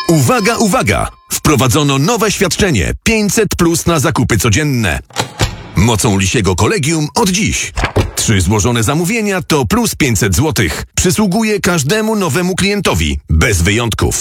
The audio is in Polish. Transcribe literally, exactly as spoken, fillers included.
Uwaga, uwaga! Wprowadzono nowe świadczenie pięćset plus na zakupy codzienne. Mocą Lisiego Kolegium od dziś. Trzy złożone zamówienia to plus pięćset złotych. Przysługuje każdemu nowemu klientowi, bez wyjątków.